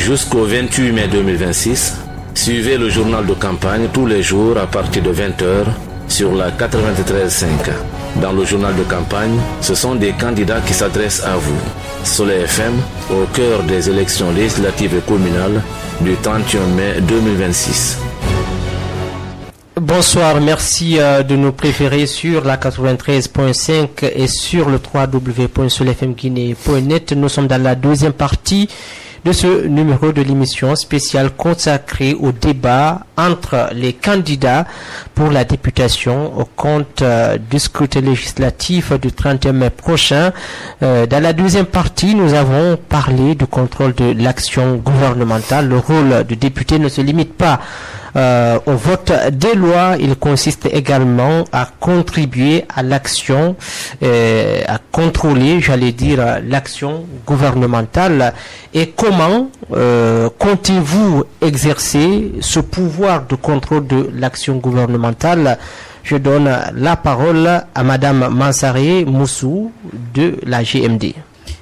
jusqu'au 28 mai 2026. Suivez le journal de campagne tous les jours à partir de 20h sur la 93.5. Dans le journal de campagne, ce sont des candidats qui s'adressent à vous. Soleil FM, au cœur des élections législatives et communales du 31 mai 2026. Bonsoir, merci de nous préférer sur la 93.5 et sur le www.soleilfmguinée.net. Nous sommes dans la deuxième partie de ce numéro de l'émission spéciale consacrée au débat entre les candidats pour la députation au compte du scrutin législatif du 31 mai prochain. Dans la deuxième partie, nous avons parlé du contrôle de l'action gouvernementale. Le rôle du député ne se limite pas au vote des lois, il consiste également à contribuer à l'action, à contrôler, l'action gouvernementale. Et comment comptez-vous exercer ce pouvoir de contrôle de l'action gouvernementale? Je donne la parole à Madame Mansaré Moussou de la GMD.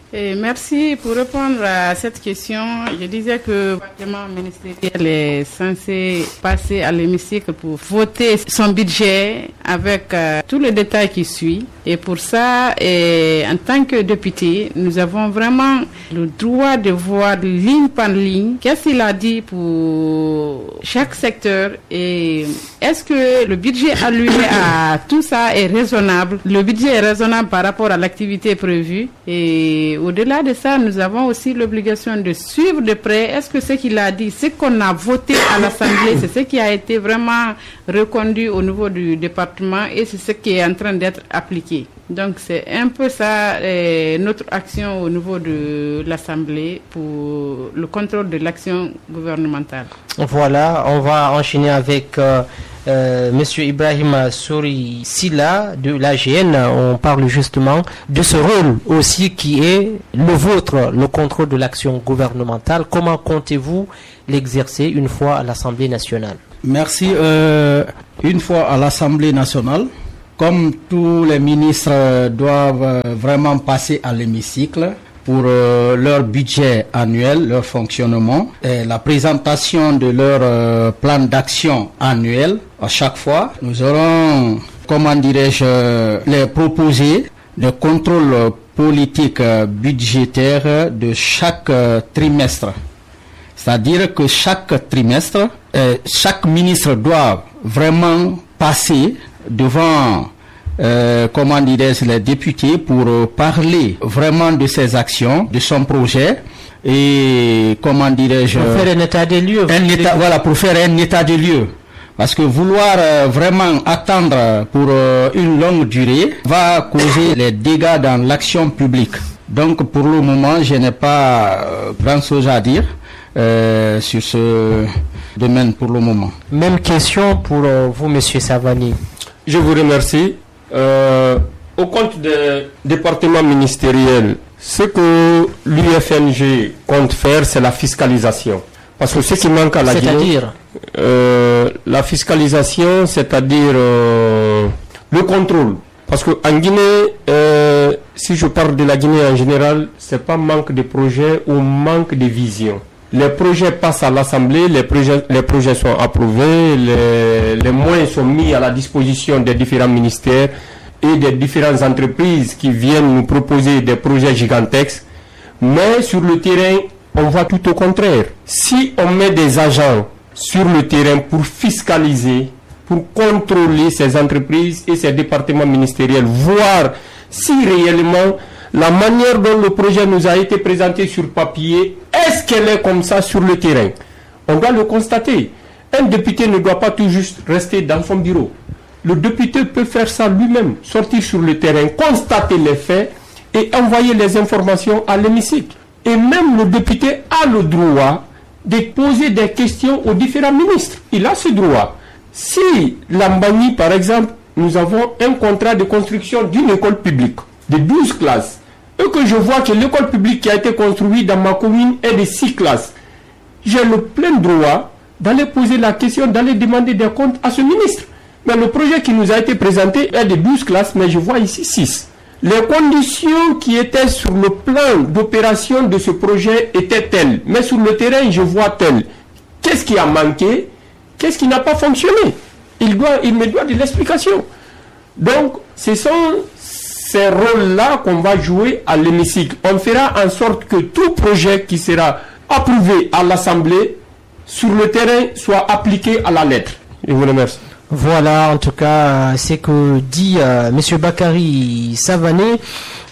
Merci pour répondre à cette question. Je disais que le département ministériel est censé passer à l'hémicycle pour voter son budget avec tous les détails qui suivent. Et pour ça, en tant que député, nous avons vraiment le droit de voir ligne par ligne qu'est-ce qu'il a dit pour chaque secteur et est-ce que le budget alloué à tout ça est raisonnable. Le budget est raisonnable par rapport à l'activité prévue et au-delà de ça, nous avons aussi l'obligation de suivre de près. Est-ce que ce qu'il a dit, ce qu'on a voté à l'Assemblée, c'est ce qui a été vraiment reconduit au niveau du département et c'est ce qui est en train d'être appliqué. Donc c'est un peu ça notre action au niveau de l'Assemblée pour le contrôle de l'action gouvernementale. Voilà, on va enchaîner avec Monsieur Ibrahim Souri Silla de l'AGN. On parle justement de ce rôle aussi qui est le vôtre, le contrôle de l'action gouvernementale. Comment comptez-vous l'exercer une fois à l'Assemblée nationale? Merci. Une fois à l'Assemblée nationale, comme tous les ministres doivent vraiment passer à l'hémicycle pour leur budget annuel, leur fonctionnement, et la présentation de leur plan d'action annuel, à chaque fois, nous aurons, les proposés de contrôle politique budgétaire de chaque trimestre. C'est-à-dire que chaque trimestre, chaque ministre doit vraiment passer devant les députés pour parler vraiment de ses actions, de son projet et pour faire un état des lieux. Pour faire un état des lieux. Parce que vouloir vraiment attendre pour une longue durée va causer les dégâts dans l'action publique. Donc pour le moment, je n'ai pas grand chose à dire sur ce domaine pour le moment. Même question pour vous, Monsieur Savani. Je vous remercie. Au compte des départements ministériels, ce que l'UFNG compte faire, c'est la fiscalisation. Parce que ce qui manque à la Guinée, la fiscalisation, c'est-à-dire le contrôle. Parce que en Guinée, si je parle de la Guinée en général, c'est pas manque de projet ou manque de vision. Les projets passent à l'Assemblée, les projets sont approuvés, les moyens sont mis à la disposition des différents ministères et des différentes entreprises qui viennent nous proposer des projets gigantesques. Mais sur le terrain, on voit tout au contraire. Si on met des agents sur le terrain pour fiscaliser, pour contrôler ces entreprises et ces départements ministériels, voir si réellement la manière dont le projet nous a été présenté sur papier, est-ce qu'elle est comme ça sur le terrain? On doit le constater. Un député ne doit pas tout juste rester dans son bureau. Le député peut faire ça lui-même, sortir sur le terrain, constater les faits et envoyer les informations à l'hémicycle. Et même le député a le droit de poser des questions aux différents ministres. Il a ce droit. Si l'Ambani, par exemple, nous avons un contrat de construction d'une école publique de 12 classes, et que je vois que l'école publique qui a été construite dans ma commune est de 6 classes, j'ai le plein droit d'aller poser la question, d'aller demander des comptes à ce ministre. Mais le projet qui nous a été présenté est de 12 classes, mais je vois ici 6. Les conditions qui étaient sur le plan d'opération de ce projet étaient telles, mais sur le terrain, je vois telles. Qu'est-ce qui a manqué? Qu'est-ce qui n'a pas fonctionné? Il me doit de l'explication. Donc, ce sont ces rôles-là qu'on va jouer à l'hémicycle. On fera en sorte que tout projet qui sera approuvé à l'Assemblée, sur le terrain, soit appliqué à la lettre. Je vous remercie. Voilà, en tout cas, c'est que dit M. Bakary Savané.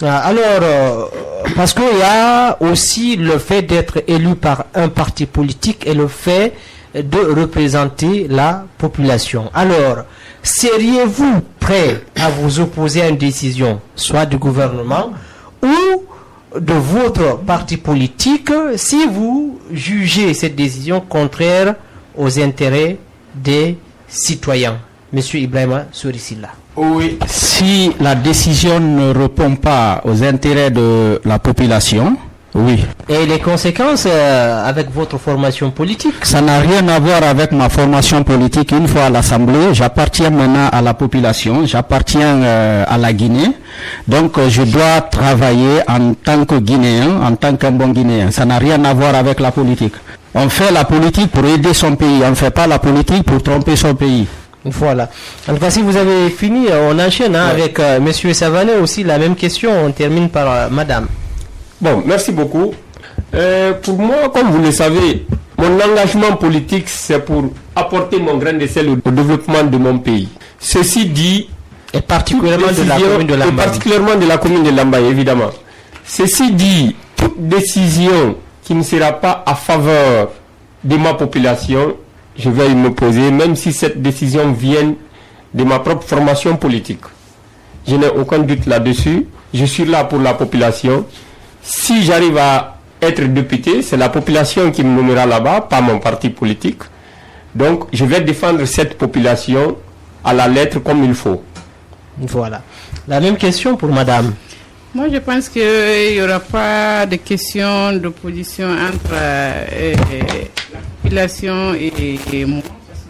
Parce qu'il y a aussi le fait d'être élu par un parti politique et le fait de représenter la population. Alors, seriez-vous prêt à vous opposer à une décision, soit du gouvernement ou de votre parti politique, si vous jugez cette décision contraire aux intérêts des citoyens? Monsieur Ibrahima Sourissila. Oui, si la décision ne répond pas aux intérêts de la population, oui. Et les conséquences avec votre formation politique? Ça n'a rien à voir avec ma formation politique. Une fois à l'Assemblée, j'appartiens maintenant à la population, j'appartiens à la Guinée. Donc je dois travailler en tant que Guinéen, en tant qu'un bon Guinéen. Ça n'a rien à voir avec la politique. On fait la politique pour aider son pays, on ne fait pas la politique pour tromper son pays. Voilà. En tout cas, si vous avez fini, on enchaîne avec Monsieur Savané aussi la même question. On termine par Madame. Bon, merci beaucoup. Pour moi, comme vous le savez, mon engagement politique, c'est pour apporter mon grain de sel au développement de mon pays. Ceci dit, et particulièrement de la commune de Lambaye. Particulièrement de la commune de Lambaye, évidemment. Ceci dit, toute décision qui ne sera pas à faveur de ma population, je vais y m'opposer, même si cette décision vient de ma propre formation politique. Je n'ai aucun doute là-dessus. Je suis là pour la population. Si j'arrive à être député, c'est la population qui me nommera là-bas, pas mon parti politique. Donc, je vais défendre cette population à la lettre comme il faut. Voilà. La même question pour Madame. Moi, je pense qu'il n'y aura pas de question d'opposition entre la population et moi.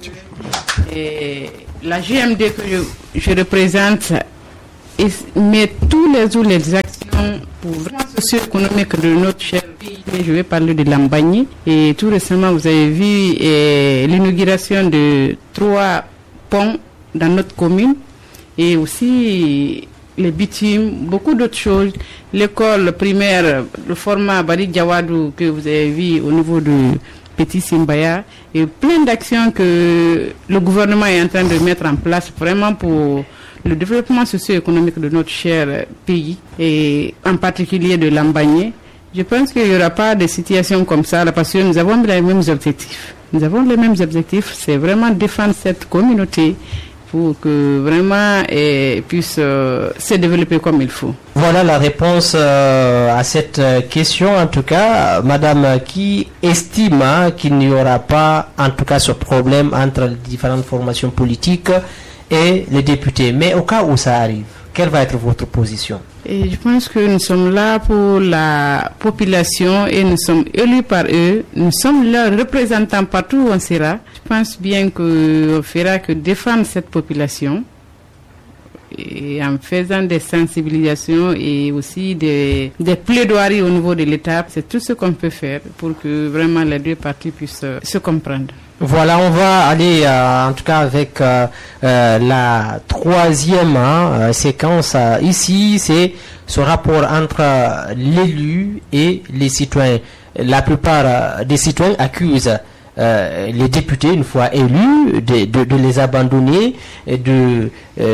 Et la GMD que je représente met tous les jours les actions pour vraiment socio-économique de notre cher pays. Je vais parler de Lambaye. Et tout récemment, vous avez vu l'inauguration de 3 ponts dans notre commune. Et aussi les bitumes, beaucoup d'autres choses. L'école primaire, le format Barik Diawadou que vous avez vu au niveau de Petit Simbaya. Et plein d'actions que le gouvernement est en train de mettre en place vraiment pour le développement socio-économique de notre cher pays et en particulier de Lambaye. Je pense qu'il n'y aura pas de situation comme ça là, parce que nous avons les mêmes objectifs. Nous avons les mêmes objectifs, c'est vraiment défendre cette communauté pour que vraiment puisse se développer comme il faut. Voilà la réponse à cette question. En tout cas, Madame, qui estime qu'il n'y aura pas en tout cas ce problème entre les différentes formations politiques et les députés. Mais au cas où ça arrive, quelle va être votre position? Et je pense que nous sommes là pour la population et nous sommes élus par eux. Nous sommes leurs représentants partout où on sera. Je pense bien qu'on fera que défendre cette population et en faisant des sensibilisations et aussi des plaidoiries au niveau de l'État. C'est tout ce qu'on peut faire pour que vraiment les deux parties puissent se comprendre. Voilà, on va aller en tout cas avec la troisième séquence. Ici, c'est ce rapport entre l'élu et les citoyens. La plupart des citoyens accusent les députés, une fois élus, de les abandonner, de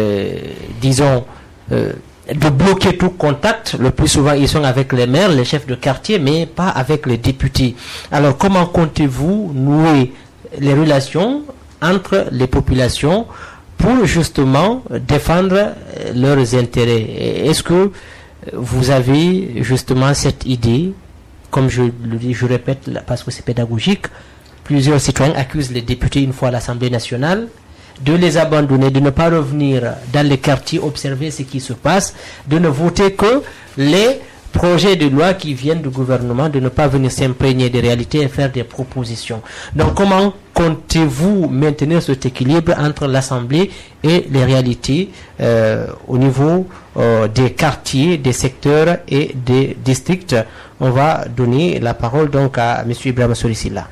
bloquer tout contact. Le plus souvent, ils sont avec les maires, les chefs de quartier, mais pas avec les députés. Alors, comment comptez-vous nouer les relations entre les populations pour justement défendre leurs intérêts? Est-ce que vous avez justement cette idée? Comme je le dis, je répète parce que c'est pédagogique, plusieurs citoyens accusent les députés une fois à l'Assemblée nationale de les abandonner, de ne pas revenir dans les quartiers observer ce qui se passe, de ne voter que les projets de loi qui viennent du gouvernement, de ne pas venir s'imprégner des réalités et faire des propositions. Donc comment comptez-vous maintenir cet équilibre entre l'Assemblée et les réalités au niveau des quartiers, des secteurs et des districts? On va donner la parole donc à M. Ibrahima Sory-Silla.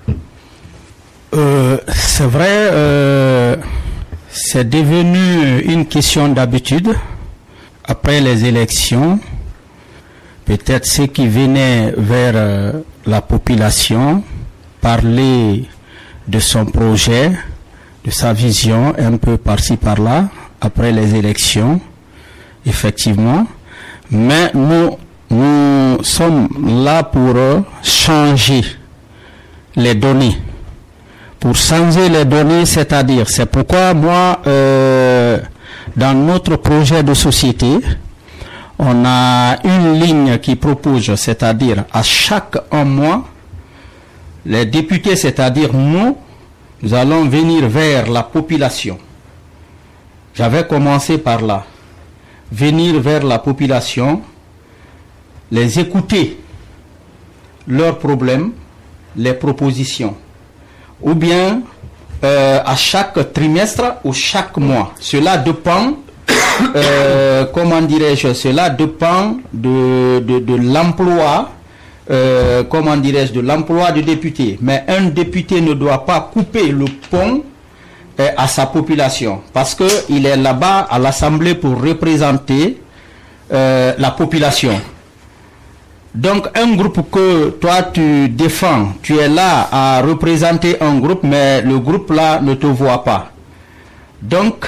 C'est vrai, c'est devenu une question d'habitude. Après les élections, peut-être ceux qui venaient vers la population parler de son projet, de sa vision, un peu par-ci par-là, après les élections, effectivement. Mais nous sommes là pour changer les données. Pour changer les données, c'est-à-dire, c'est pourquoi moi, dans notre projet de société, on a une ligne qui propose, c'est-à-dire à chaque un mois, les députés, c'est-à-dire nous allons venir vers la population. J'avais commencé par là. Venir vers la population, les écouter, leurs problèmes, les propositions. Ou bien à chaque trimestre ou chaque mois. Cela dépend, comment dirais-je, cela dépend de l'emploi, comment dirais-je, de l'emploi du député. Mais un député ne doit pas couper le pont à sa population, parce qu'il est là-bas à l'Assemblée pour représenter la population. Donc un groupe que toi tu défends, tu es là à représenter un groupe, mais le groupe là ne te voit pas. Donc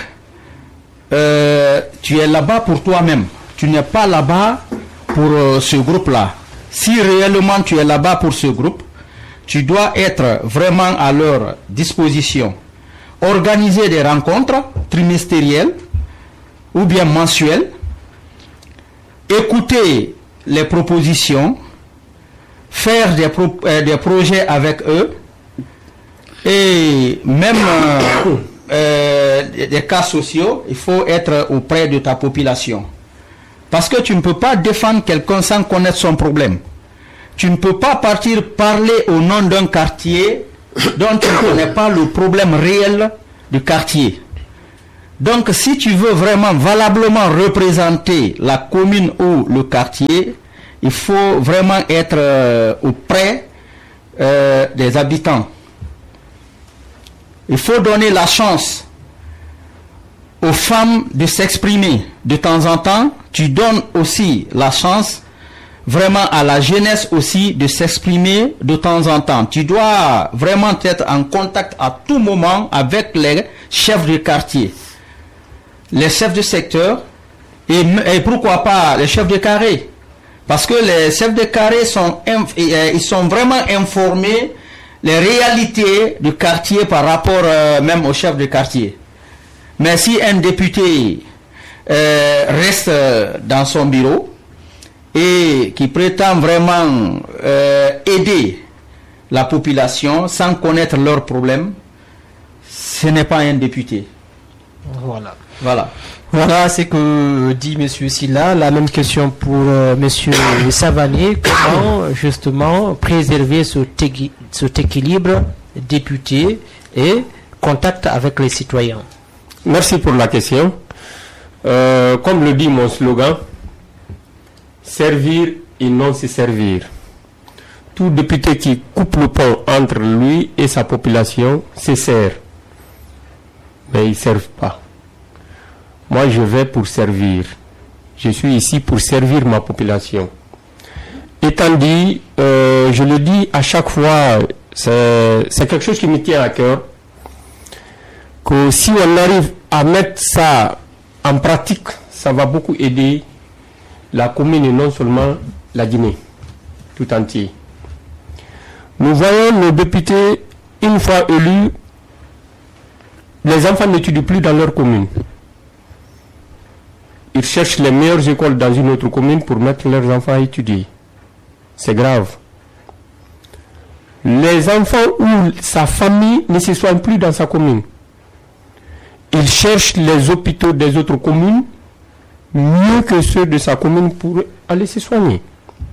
tu es là-bas pour toi-même. Tu n'es pas là-bas pour ce groupe-là. Si réellement tu es là-bas pour ce groupe, tu dois être vraiment à leur disposition. Organiser des rencontres trimestrielles ou bien mensuelles. Écouter les propositions, faire des projets avec eux, et même des cas sociaux, il faut être auprès de ta population. Parce que tu ne peux pas défendre quelqu'un sans connaître son problème. Tu ne peux pas partir parler au nom d'un quartier dont tu ne connais pas le problème réel du quartier. Donc, si tu veux vraiment valablement représenter la commune ou le quartier, il faut vraiment être auprès des habitants. Il faut donner la chance aux femmes de s'exprimer. De temps en temps, tu donnes aussi la chance vraiment à la jeunesse aussi de s'exprimer de temps en temps. Tu dois vraiment être en contact à tout moment avec les chefs de quartier, les chefs de secteur et pourquoi pas les chefs de carré. Parce que les chefs de carré ils sont vraiment informés les réalités du quartier par rapport même aux chefs de quartier. Mais si un député reste dans son bureau et qui prétend vraiment aider la population sans connaître leurs problèmes, ce n'est pas un député. Voilà ce que dit M. Silla. La même question pour M. Savané. Comment justement préserver cet équilibre député et contact avec les citoyens? Merci pour la question. Comme le dit mon slogan, servir et non se servir. Tout député qui coupe le pont entre lui et sa population se sert. Mais ils ne servent pas. Moi, je vais pour servir. Je suis ici pour servir ma population. Étant dit, je le dis à chaque fois, c'est quelque chose qui me tient à cœur, que si on arrive à mettre ça en pratique, ça va beaucoup aider la commune et non seulement la Guinée tout entier. Nous voyons nos députés, une fois élus, les enfants n'étudient plus dans leur commune. Ils cherchent les meilleures écoles dans une autre commune pour mettre leurs enfants à étudier. C'est grave. Les enfants ou sa famille ne se soignent plus dans sa commune. Ils cherchent les hôpitaux des autres communes mieux que ceux de sa commune pour aller se soigner.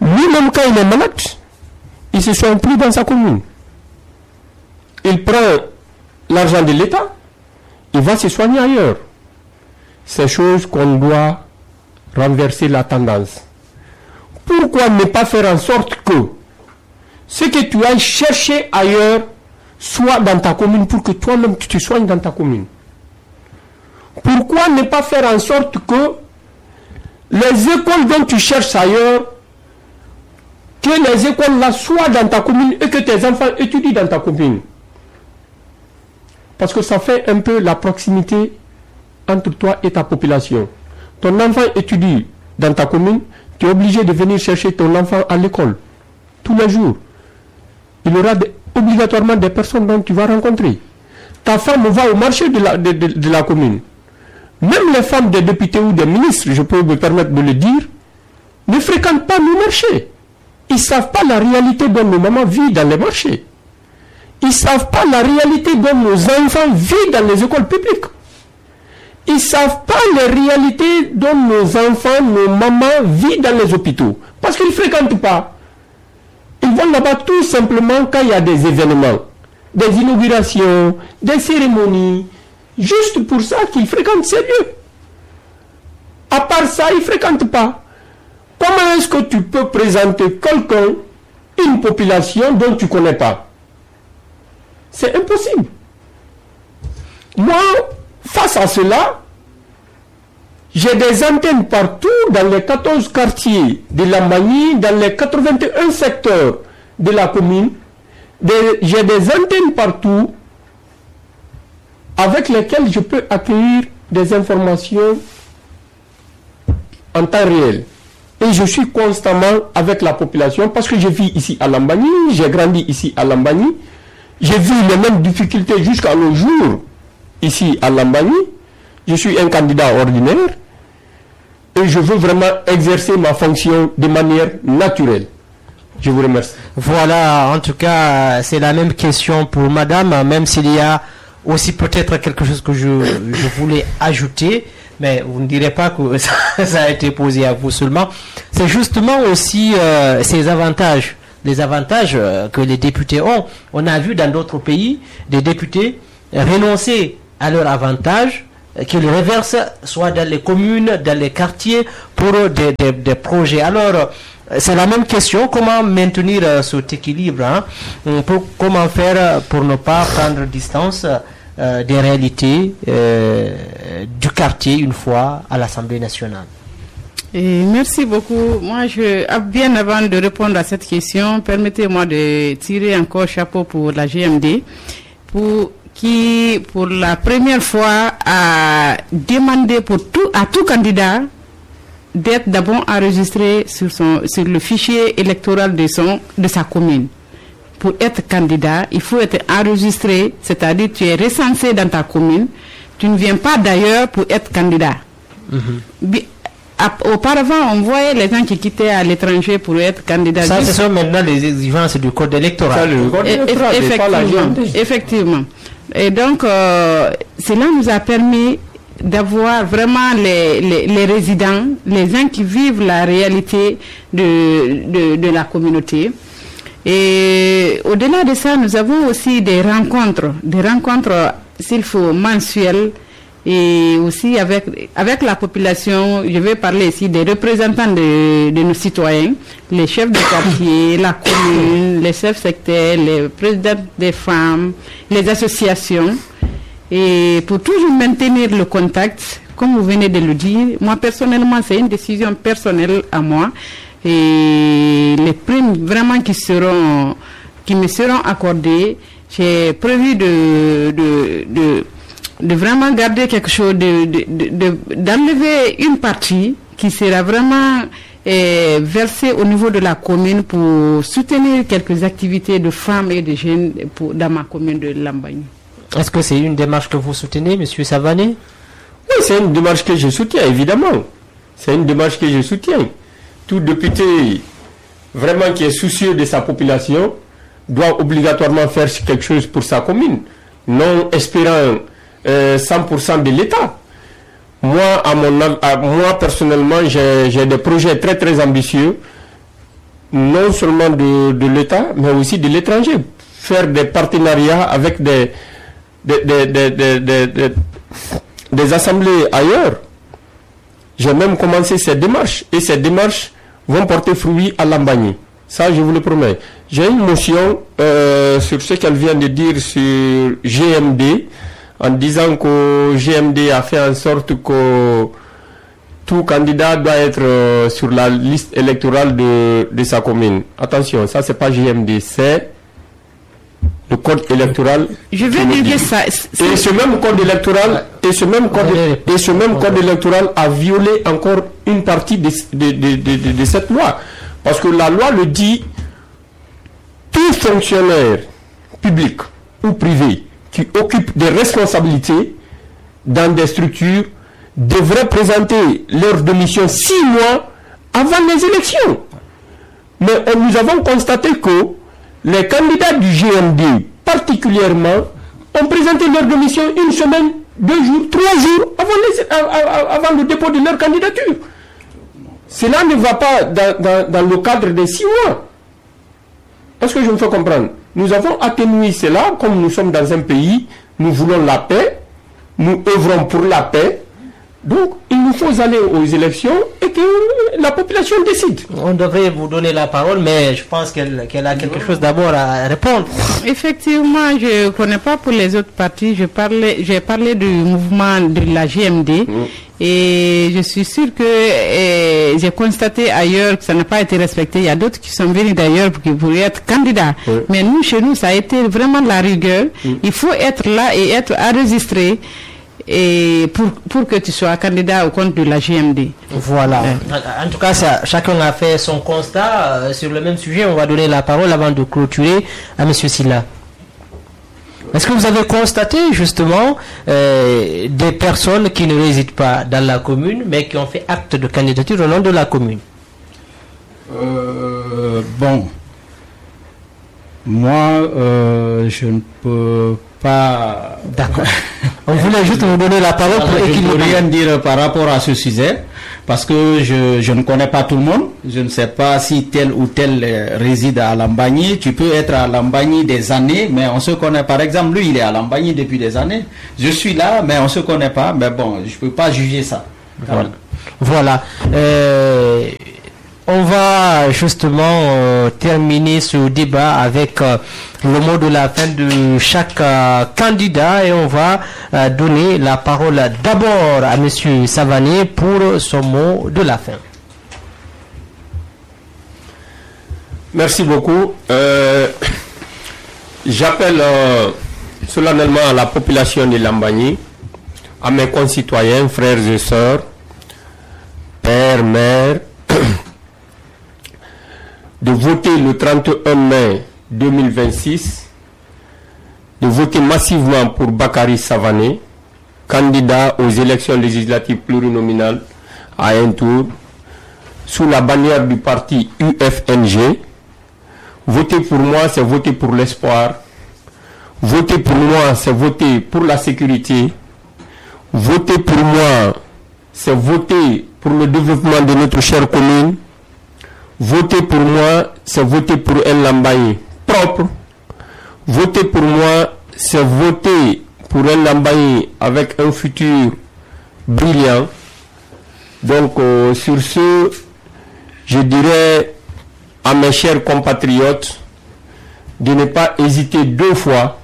Lui-même, quand il est malade, il se soigne plus dans sa commune. Il prend l'argent de l'État, il va se soigner ailleurs. C'est chose qu'on doit renverser la tendance. Pourquoi ne pas faire en sorte que ce que tu ailles chercher ailleurs soit dans ta commune pour que toi-même tu te soignes dans ta commune? Pourquoi ne pas faire en sorte que les écoles dont tu cherches ailleurs, que les écoles là soient dans ta commune et que tes enfants étudient dans ta commune? Parce que ça fait un peu la proximité entre toi et ta population. Ton enfant étudie dans ta commune, tu es obligé de venir chercher ton enfant à l'école tous les jours. Il y aura obligatoirement des personnes dont tu vas rencontrer. Ta femme va au marché de la commune. Même les femmes des députés ou des ministres, je peux me permettre de le dire, ne fréquentent pas nos marchés. Ils ne savent pas la réalité dont nos mamans vivent dans les marchés. Ils ne savent pas la réalité dont nos enfants vivent dans les écoles publiques. Ils ne savent pas les réalités dont nos enfants, nos mamans vivent dans les hôpitaux. Parce qu'ils ne fréquentent pas. Ils vont là-bas tout simplement quand il y a des événements, des inaugurations, des cérémonies. Juste pour ça qu'ils fréquentent ces lieux. À part ça, ils ne fréquentent pas. Comment est-ce que tu peux présenter quelqu'un, une population dont tu ne connais pas? C'est impossible. Moi, face à cela, j'ai des antennes partout dans les 14 quartiers de Lambagny, dans les 81 secteurs de la commune. J'ai des antennes partout avec lesquelles je peux accueillir des informations en temps réel. Et je suis constamment avec la population parce que je vis ici à Lambagny, j'ai grandi ici à Lambagny. J'ai vu les mêmes difficultés jusqu'à nos jours ici à Lambagny. Je suis un candidat ordinaire et je veux vraiment exercer ma fonction de manière naturelle. Je vous remercie. Voilà, en tout cas, c'est la même question pour madame, même s'il y a aussi peut-être quelque chose que je voulais ajouter, mais vous ne direz pas que ça a été posé à vous seulement. C'est justement aussi ces avantages. Les avantages que les députés ont. On a vu dans d'autres pays des députés renoncer à leurs avantages qu'ils reversent soit dans les communes, dans les quartiers pour des projets. Alors, c'est la même question, comment maintenir cet équilibre, hein? Comment faire pour ne pas prendre distance des réalités du quartier une fois à l'Assemblée nationale? Et merci beaucoup. Moi, bien avant de répondre à cette question, permettez-moi de tirer encore chapeau pour la GMD, qui, pour la première fois, a demandé à tout candidat d'être d'abord enregistré sur le fichier électoral de sa commune. Pour être candidat, il faut être enregistré, c'est-à-dire tu es recensé dans ta commune. Tu ne viens pas d'ailleurs pour être candidat. Auparavant, on voyait les gens qui quittaient à l'étranger pour être candidats. Ça, ce sont maintenant les exigences du code électoral. Effectivement. Et donc, cela nous a permis d'avoir vraiment les résidents, les gens qui vivent la réalité de la communauté. Et au-delà de ça, nous avons aussi des rencontres, s'il faut, mensuelles, et aussi avec la population. Je vais parler ici des représentants de nos citoyens, les chefs de quartier, la commune, les chefs sectaires, les présidents des femmes, les associations, et pour toujours maintenir le contact, comme vous venez de le dire. Moi personnellement, c'est une décision personnelle à moi, et les primes vraiment qui me seront accordées, j'ai prévu de vraiment garder quelque chose, d'enlever une partie qui sera vraiment versée au niveau de la commune pour soutenir quelques activités de femmes et de jeunes dans ma commune de Lambagny. Est-ce que c'est une démarche que vous soutenez, M. Savané? Oui, c'est une démarche que je soutiens, évidemment. C'est une démarche que je soutiens. Tout député vraiment qui est soucieux de sa population doit obligatoirement faire quelque chose pour sa commune, non espérant 100% de l'État. Moi, moi personnellement, j'ai des projets très très ambitieux non seulement de l'État, mais aussi de l'étranger. Faire des partenariats avec des assemblées ailleurs. J'ai même commencé ces démarches. Et ces démarches vont porter fruit à Lambagny. Ça, je vous le promets. J'ai une motion sur ce qu'elle vient de dire sur GMD, en disant que GMD a fait en sorte que tout candidat doit être sur la liste électorale de sa commune. Attention, ça c'est pas GMD, c'est le code électoral. Je vais dire ça. Et ce même code électoral, code électoral a violé encore une partie de cette loi. Parce que la loi le dit, tout fonctionnaire public ou privé qui occupe des responsabilités dans des structures devraient présenter leur démission 6 mois avant les élections. Mais nous avons constaté que les candidats du GMD, particulièrement, ont présenté leur démission 1 semaine, 2 jours, 3 jours avant le dépôt de leur candidature. Cela ne va pas dans le cadre des 6 mois. Est-ce que je me fais comprendre? Nous avons atténué cela, comme nous sommes dans un pays, nous voulons la paix, nous œuvrons pour la paix. Donc, il nous faut aller aux élections et que la population décide. On devrait vous donner la parole, mais je pense qu'elle a quelque chose d'abord à répondre. Effectivement, je ne connais pas pour les autres partis. J'ai parlé du mouvement de la GMD. Et je suis sûr que j'ai constaté ailleurs que ça n'a pas été respecté. Il y a d'autres qui sont venus d'ailleurs pour être candidats. Mais nous, chez nous, ça a été vraiment de la rigueur. Il faut être là et être enregistré. Et pour que tu sois candidat au compte de la GMD. Voilà. En tout cas, chacun a fait son constat sur le même sujet. On va donner la parole avant de clôturer à M. Silla. Est-ce que vous avez constaté justement des personnes qui ne résident pas dans la commune, mais qui ont fait acte de candidature au nom de la commune? Bon, moi, je ne peux pas... D'accord. On voulait juste vous donner la parole pour équilibrer. Je ne peux rien dire par rapport à ce sujet, parce que je ne connais pas tout le monde. Je ne sais pas si tel ou tel réside à Lambagny. Tu peux être à Lambagny des années, mais on se connaît. Par exemple, lui, il est à Lambagny depuis des années. Je suis là, mais on se connaît pas. Mais bon, je peux pas juger ça. Voilà. On va justement terminer ce débat avec le mot de la fin de chaque candidat, et on va donner la parole d'abord à M. Savané pour son mot de la fin. Merci beaucoup. J'appelle solennellement à la population de Lambagny, à mes concitoyens, frères et sœurs, pères, mères, de voter le 31 mai 2026, de voter massivement pour Bakary Savané, candidat aux élections législatives plurinominales à un tour, sous la bannière du parti UFNG. Voter pour moi, c'est voter pour l'espoir. Voter pour moi, c'est voter pour la sécurité. Voter pour moi, c'est voter pour le développement de notre chère commune. Voter pour moi, c'est voter pour un Lambagny propre. Voter pour moi, c'est voter pour un Lambagny avec un futur brillant. Donc, sur ce, je dirais à mes chers compatriotes de ne pas hésiter 2 fois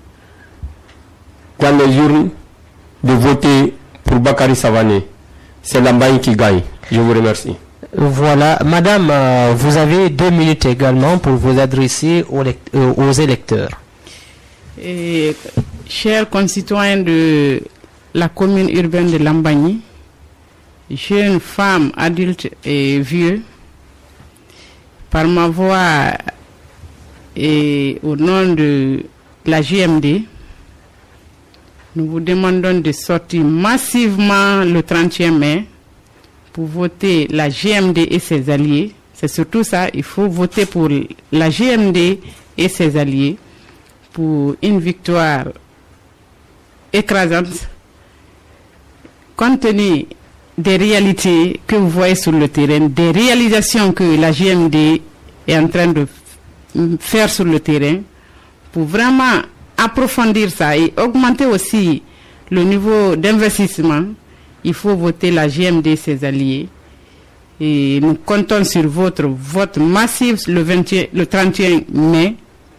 dans les urnes de voter pour Bakary Savané. C'est Lambagny qui gagne. Je vous remercie. Voilà, madame, vous avez 2 minutes également pour vous adresser aux électeurs. Et, chers concitoyens de la commune urbaine de Lambagny, jeunes, femmes, adultes et vieux, par ma voix et au nom de la GMD, nous vous demandons de sortir massivement le 31 mai pour voter la GMD et ses alliés. C'est surtout ça, il faut voter pour la GMD et ses alliés pour une victoire écrasante, compte tenu des réalités que vous voyez sur le terrain, des réalisations que la GMD est en train de faire sur le terrain pour vraiment approfondir ça et augmenter aussi le niveau d'investissement. Il faut voter la GMD et ses alliés. Et nous comptons sur votre vote massif le 31 mai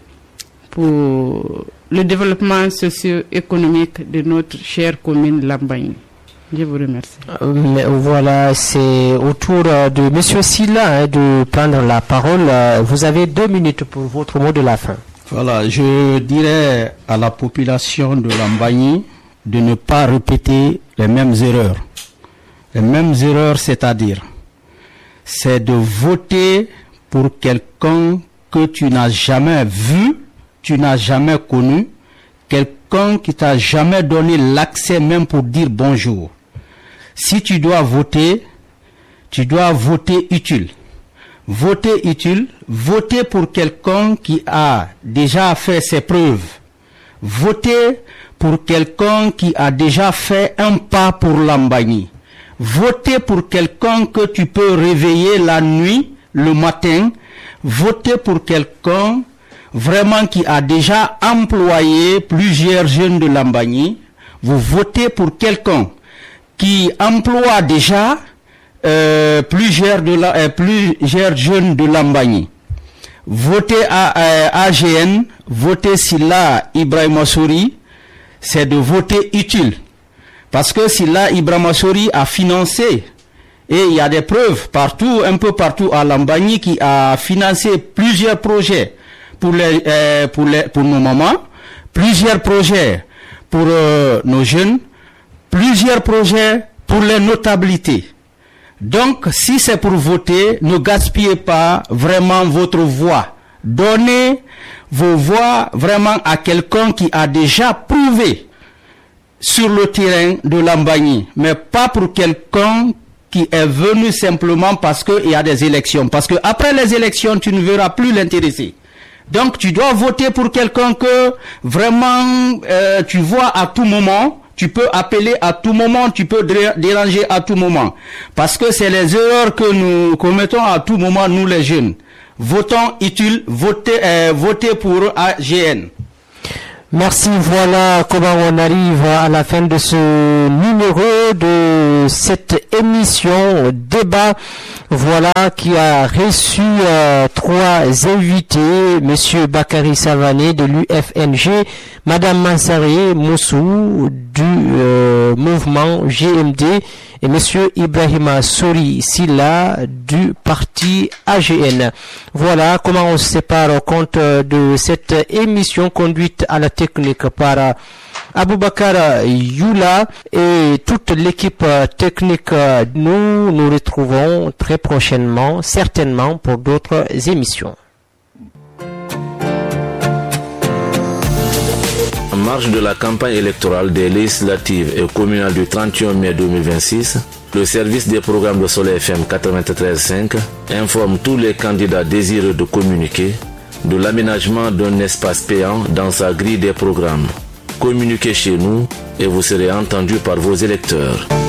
pour le développement socio-économique de notre chère commune Lambagne. Je vous remercie. Voilà, c'est au tour de M. Silla de prendre la parole. Vous avez 2 minutes pour votre mot de la fin. Voilà, je dirais à la population de Lambagne de ne pas répéter les mêmes erreurs. Les mêmes erreurs, c'est-à-dire, c'est de voter pour quelqu'un que tu n'as jamais vu, tu n'as jamais connu, quelqu'un qui t'a jamais donné l'accès même pour dire bonjour. Si tu dois voter utile. Voter utile, voter pour quelqu'un qui a déjà fait ses preuves. Voter pour quelqu'un qui a déjà fait un pas pour Lambagne. Voter pour quelqu'un que tu peux réveiller la nuit, le matin. Voter pour quelqu'un vraiment qui a déjà employé plusieurs jeunes de Lambagne. Vous votez pour quelqu'un qui emploie déjà plusieurs jeunes de Lambagne. Votez à AGN, votez Silla Ibrahima Sori, c'est de voter utile. Parce que Silla Ibrahima Sori a financé, et il y a des preuves partout, un peu partout à Lambagne, qui a financé plusieurs projets pour nos mamans, plusieurs projets pour nos jeunes, plusieurs projets pour les notabilités. Donc, si c'est pour voter, ne gaspillez pas vraiment votre voix. Donnez vos voix vraiment à quelqu'un qui a déjà prouvé sur le terrain de Lambagne, mais pas pour quelqu'un qui est venu simplement parce qu'il y a des élections. Parce que après les élections, tu ne verras plus l'intéressé. Donc, tu dois voter pour quelqu'un que vraiment tu vois à tout moment. Tu peux appeler à tout moment, tu peux déranger à tout moment. Parce que c'est les erreurs que nous commettons à tout moment, nous les jeunes. Votons utile, votez pour AGN. Merci, voilà comment on arrive à la fin de ce numéro de cette émission débat. Voilà qui a reçu 3 invités, Monsieur Bakary Savané de l'UFNG, Madame Mansaré Moussou du mouvement GMD et Monsieur Ibrahima Sori Silla du parti AGN. Voilà comment on se sépare compte de cette émission conduite à la technique par Aboubakar Youla et toute l'équipe technique. Nous retrouvons très prochainement, certainement, pour d'autres émissions. En marge de la campagne électorale des législatives et communales du 31 mai 2026, le service des programmes de Soleil FM 93.5 informe tous les candidats désireux de communiquer de l'aménagement d'un espace payant dans sa grille des programmes. Communiquez chez nous et vous serez entendu par vos électeurs.